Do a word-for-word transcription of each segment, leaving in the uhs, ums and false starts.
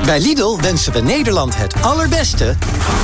Bij Lidl wensen we Nederland het allerbeste.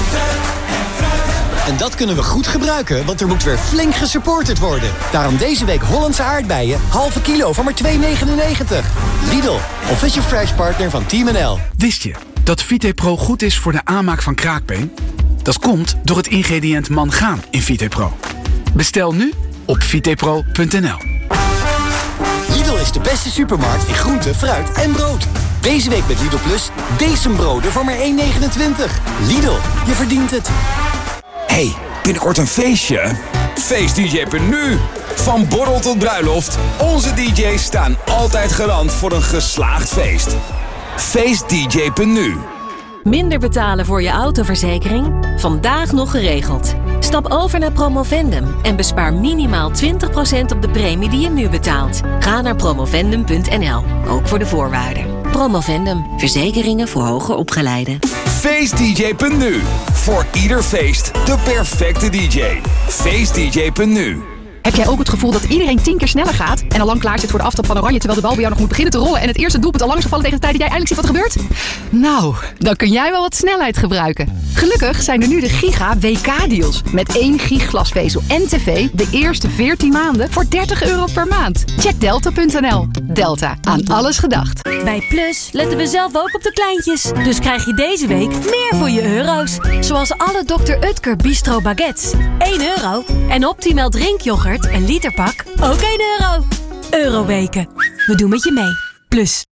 En dat kunnen we goed gebruiken, want er moet weer flink gesupporterd worden. Daarom deze week Hollandse aardbeien, halve kilo voor maar twee negenennegentig. Lidl, official fresh partner van Team N L. Wist je dat VitePro goed is voor de aanmaak van kraakbeen? Dat komt door het ingrediënt mangaan in VitePro. Bestel nu op vitepro punt n l. Lidl is de beste supermarkt in groente, fruit en brood. Deze week met Lidl Plus, bezembroden voor maar één negenentwintig. Lidl, je verdient het. Hey, binnenkort een feestje. Feest D J punt n u. Van borrel tot bruiloft. Onze D J's staan altijd garant voor een geslaagd feest. Feest D J punt n u. Minder betalen voor je autoverzekering? Vandaag nog geregeld. Stap over naar Promovendum en bespaar minimaal twintig procent op de premie die je nu betaalt. Ga naar promovendum punt n l, ook voor de voorwaarden. Promovendum, verzekeringen voor hoger opgeleiden. Feest D J punt n u. Voor ieder feest de perfecte D J. Feest D J punt n u. Heb jij ook het gevoel dat iedereen tien keer sneller gaat en al lang klaar zit voor de aftrap van Oranje, terwijl de bal bij jou nog moet beginnen te rollen en het eerste doelpunt al lang is gevallen tegen de tijd dat jij eindelijk ziet wat er gebeurt? Nou, dan kun jij wel wat snelheid gebruiken. Gelukkig zijn er nu de Giga W K-deals. Met één gig glasvezel en tv de eerste veertien maanden voor dertig euro per maand. Check delta punt n l. Delta, aan alles gedacht. Bij Plus letten we zelf ook op de kleintjes. Dus krijg je deze week meer voor je euro's. Zoals alle dokter Utker Bistro Baguettes. één euro. En Optimal drinkyoghurt, een literpak, ook één euro. Euroweken. We doen met je mee. Plus.